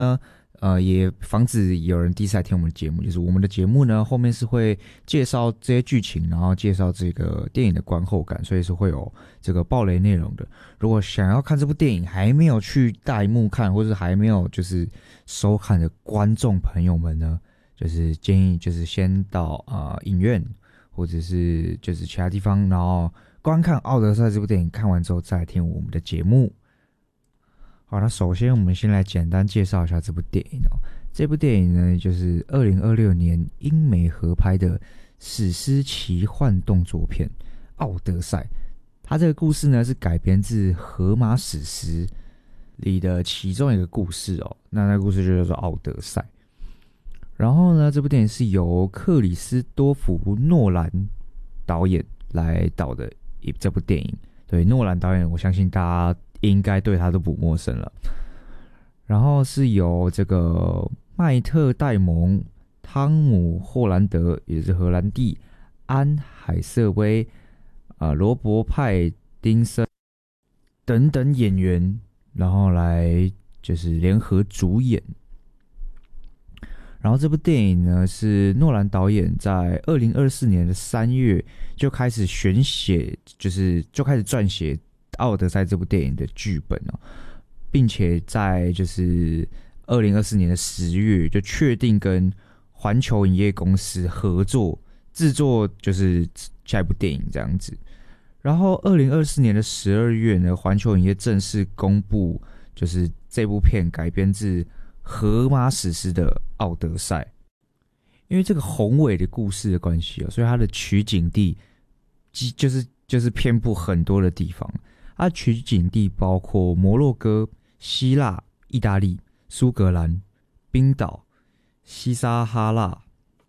也防止有人第一次来听我们的节目，就是我们的节目呢后面是会介绍这些剧情，然后介绍这个电影的观后感，所以是会有这个爆雷内容的。如果想要看这部电影还没有去大荧幕看，或是还没有就是收看的观众朋友们呢，就是建议就是先到影院或者是就是其他地方，然后观看《奥德赛》这部电影，看完之后再来听我们的节目。好，那首先我们先来简单介绍一下这部电影哦。这部电影呢，就是2026年英美合拍的史诗奇幻动作片《奥德赛》。它这个故事呢是改编自荷马史诗里的其中一个故事哦。那个故事就叫做《奥德赛》。然后呢，这部电影是由克里斯多弗·诺兰导演来导的这部电影。对，诺兰导演，我相信大家应该对他都不陌生了。然后是由这个麦特·戴蒙、汤姆·霍兰德，也是荷兰弟、安·海瑟薇、罗伯·派丁森等等演员，然后来就是联合主演。然后这部电影呢，是诺兰导演在2024年的3月就开始选写，就开始撰写《奥德赛》这部电影的剧本哦，并且在就是2024年的10月就确定跟环球影业公司合作制作，就是下一部电影这样子。然后2024年的12月呢，环球影业正式公布，就是这部片改编自荷马史诗的《奥德赛》。因为这个宏伟的故事的关系，所以它的取景地就是遍布很多的地方。它的取景地包括摩洛哥、希腊、意大利、苏格兰、冰岛、西撒哈拉，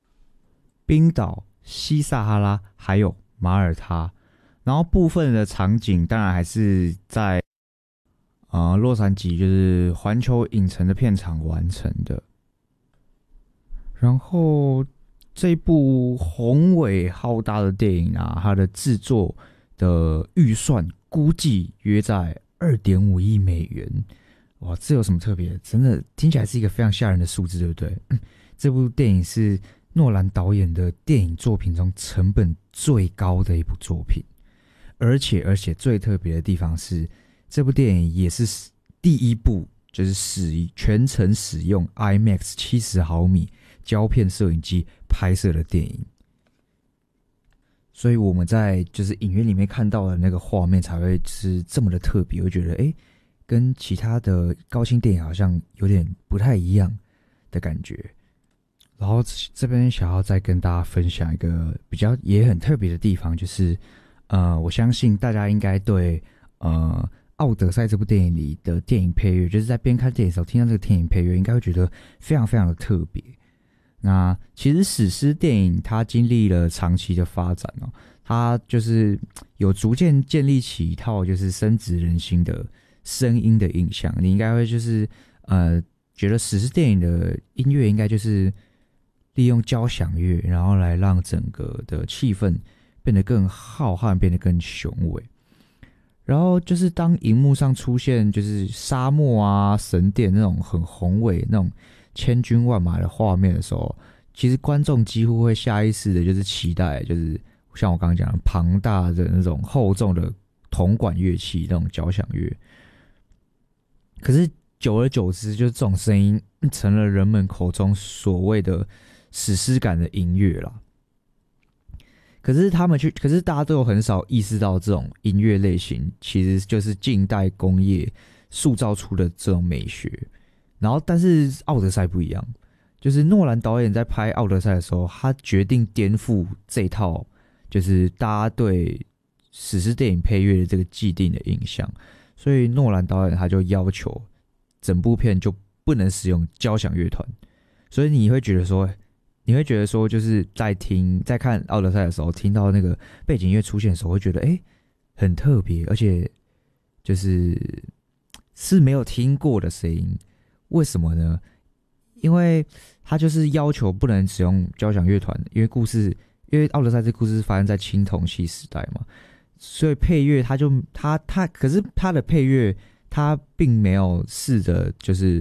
还有马耳他。然后部分的场景当然还是在洛杉矶，就是环球影城的片场完成的。然后这部宏伟浩大的电影啊，它的制作的预算估计约在2.5亿美元。哇，这有什么特别？真的听起来是一个非常吓人的数字，对不对？这部电影是诺兰导演的电影作品中成本最高的一部作品，而且最特别的地方是，这部电影也是第一部就是全程使用 IMAX 70毫米胶片摄影机拍摄的电影。所以我们在就是影院里面看到的那个画面才会是这么的特别，我觉得跟其他的高清电影好像有点不太一样的感觉。然后这边想要再跟大家分享一个比较也很特别的地方，就是我相信大家应该对奥德赛这部电影里的电影配乐，就是在边看电影的时候听到这个电影配乐，应该会觉得非常非常的特别。那其实史诗电影它经历了长期的发展哦，它就是有逐渐建立起一套就是深植人心的声音的印象。你应该会就是觉得史诗电影的音乐应该就是利用交响乐，然后来让整个的气氛变得更浩瀚，变得更雄伟。然后就是当荧幕上出现就是沙漠啊、神殿那种很宏伟、那种千军万马的画面的时候，其实观众几乎会下意识的就是期待，就是像我刚刚讲的庞大的那种厚重的铜管乐器那种交响乐。可是久而久之，就是这种声音成了人们口中所谓的史诗感的音乐啦。可是大家都有很少意识到这种音乐类型其实就是近代工业塑造出的这种美学。然后但是奥德赛不一样，就是诺兰导演在拍奥德赛的时候，他决定颠覆这套就是大家对史诗电影配乐的这个既定的印象。所以诺兰导演他就要求整部片就不能使用交响乐团。所以你会觉得说就是在看奥德赛的时候，听到那个背景音乐出现的时候，会觉得很特别，而且就是没有听过的声音。为什么呢？因为他就是要求不能使用交响乐团，因为奥德赛这故事是发生在青铜器时代嘛，所以配乐可是他的配乐他并没有试着就是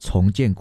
重建